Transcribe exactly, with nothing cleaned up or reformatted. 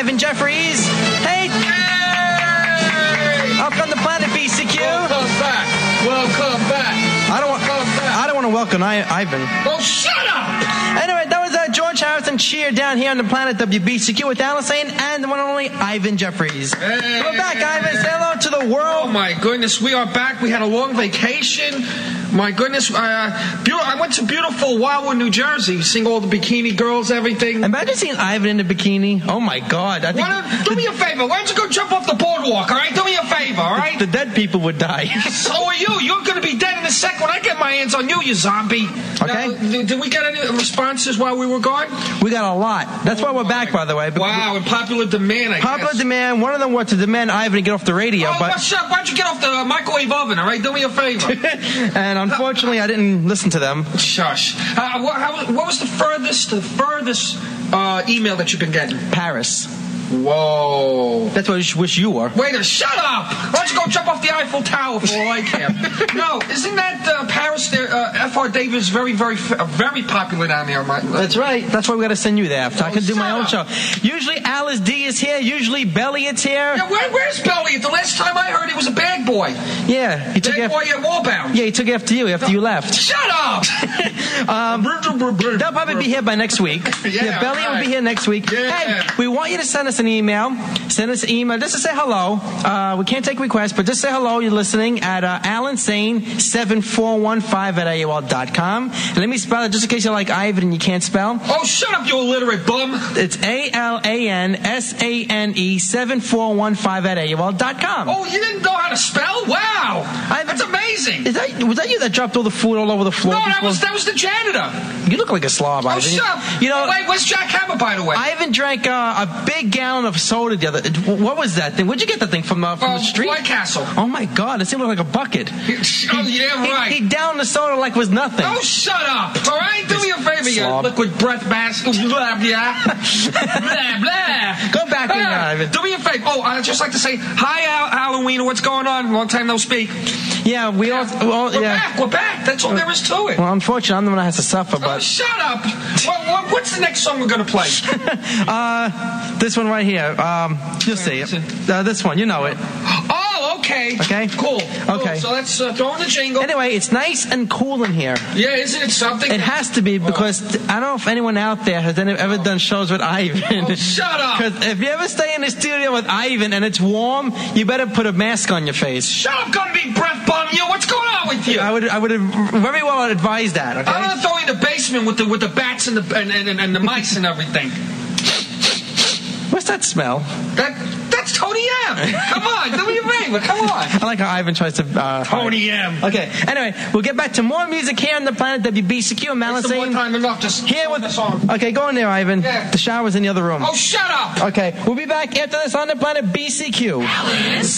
Ivan Jeffries. Hey. Hey! Up on the planet B C Q. Welcome back. Welcome back. I don't want. I don't want to welcome I, Ivan. Oh, shut up! Anyway, that was uh, George Harrison Cheer down here on the planet W B C Q with Alice Zane and the one and only Ivan Jeffries. Hey. We're back, Ivan. Say hello to the world. Oh my goodness, we are back. We had a long vacation. My goodness, uh, be- I went to beautiful Wildwood, New Jersey, seeing all the bikini girls, everything. Imagine seeing Ivan in a bikini. Oh my God! I think Why don't, do me a favor. Why don't you go jump off the boardwalk? All right, do me a favor. All right. the dead people would die. So are you. You're going to be dead in a second when I get my hands on you, you zombie. Okay. Now, did, did we get any responses while we were gone? We got a lot. That's why we're back, by the way. Wow, and popular demand, I Popular guess. demand. One of them was to demand Ivan to get off the radio, Oh, but what's up? Why don't you get off the microwave oven, all right? Do me a favor. and unfortunately, I didn't listen to them. Shush. Uh, what, how, what was the furthest, the furthest uh, email that you've been getting? Paris. Whoa. That's what I wish you were. Wait a shut up! Why don't you go jump off the Eiffel Tower for all I care? No, isn't that uh, Paris there? Uh, F R Davis very, very, uh, very popular down there. My, That's right. That's why we got to send you there. So I can do my own shut show. Usually Alice D is here. Usually Belliot's here. Yeah, where, where's Belliot? The last time I heard he was a bad boy. Yeah, he took Bad after. boy at Wallbound. Yeah, he took after you after you left. Shut up! um, they'll probably be here by next week. Yeah, Belliot will right. be here next week. Yeah. Hey, we want you to send us an email. Send us an email just to say hello. Uh, we can't take requests, but just say hello. You're listening at uh, Alan Sane seven four one five at A O L dot com. And let me spell it just in case you like Ivan and you can't spell. Oh, shut up, you illiterate bum! It's A L A N S A N E seven four one five at A O L dot com. Oh, you didn't know how to spell? Wow! I- That's amazing! Is that, was that you that dropped all the food all over the floor? No, that before? was that was the janitor. You look like a slob, Oh, Ivan. shut up! You know, Oh, wait, where's Jack Hammer, by the way? Ivan drank uh, a big gallon of soda the other. What was that thing? Where'd you get that thing from? Uh, from Oh, the street? White Castle. Oh my God! It seemed like a bucket. Oh, yeah, He- right. He, downed the soda like it was nothing. Oh, shut up! All right, do me a favor, you Slob. liquid breath mask. Blah blah blah blah. Go back in there, Ah, Ivan. Do me a favor. Oh, I'd just like to say hi, Al- Halloween. What's going on? Long time no speak. Yeah, we all. Well, We're yeah. back. We're back. That's all there is to it. Well, unfortunately, I'm the one that has to suffer. Oh, But shut up! What, what, what's the next song we're gonna play? uh, this one right here. Um, you'll see it. Uh, this one, you know it. Oh, okay. Okay. Cool. Okay. Cool. So let's uh, throw in the jingle. Anyway, it's nice and cool in here. Yeah, isn't it something? It has to be because I don't know if anyone out there has any, ever done shows with Ivan. Oh, shut up! Because if you ever stay in the studio with Ivan and it's warm, you better put a mask on your face. Shut up, gun big breath bomb you. What's going on with you? I would, I would have very well advised that. Okay. I'm gonna throw you in the basement with the with the bats and the and, and, and the mice and everything. What's that smell? That that's Tony M. Come on, do me a favor. Come on, I like how Ivan tries to. Uh, Tony hide. M. Okay. Anyway, we'll get back to more music here on the planet W B C Q. That's the one Malasane. time enough. Just Here sing with the song. Okay, go in there, Ivan. Yeah. The shower's in the other room. Oh, shut up! Okay, we'll be back after this on the planet B C Q. Alice.